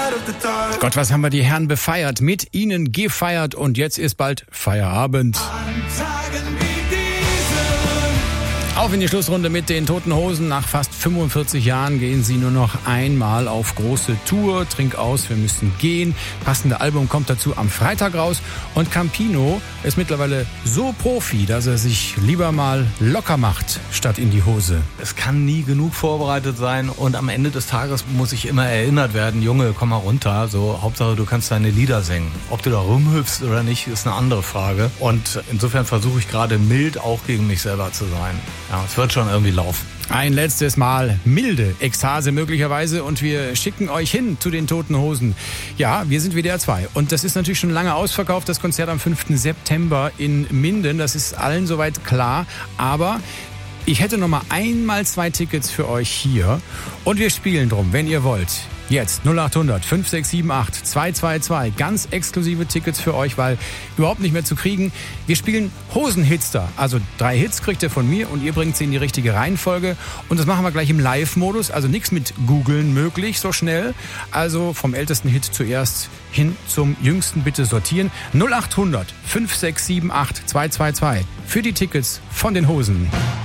Gott, was haben wir die Herren befeiert, mit ihnen gefeiert und jetzt ist bald Feierabend. Auf in die Schlussrunde mit den Toten Hosen. Nach fast 45 Jahren gehen sie nur noch einmal auf große Tour. Trink aus, wir müssen gehen. Passende Album kommt dazu am Freitag raus. Und Campino ist mittlerweile so Profi, dass er sich lieber mal locker macht, statt in die Hose. Es kann nie genug vorbereitet sein und am Ende des Tages muss ich immer erinnert werden, Junge, komm mal runter. So, Hauptsache du kannst deine Lieder singen. Ob du da rumhüpfst oder nicht, ist eine andere Frage. Und insofern versuche ich gerade mild auch gegen mich selber zu sein. Ja, es wird schon irgendwie laufen. Ein letztes Mal milde Ekstase möglicherweise und wir schicken euch hin zu den Toten Hosen. Ja, wir sind WDR 2 und das ist natürlich schon lange ausverkauft, das Konzert am 5. September in Minden, das ist allen soweit klar, aber ich hätte noch mal einmal 2 Tickets für euch hier und wir spielen drum, wenn ihr wollt. Jetzt 0800 5678 222. Ganz exklusive Tickets für euch, weil überhaupt nicht mehr zu kriegen. Wir spielen Hosenhitster. Also 3 Hits kriegt ihr von mir und ihr bringt sie in die richtige Reihenfolge. Und das machen wir gleich im Live-Modus. Also nichts mit Googeln möglich so schnell. Also vom ältesten Hit zuerst hin zum jüngsten bitte sortieren. 0800 5678 222 für die Tickets von den Hosen.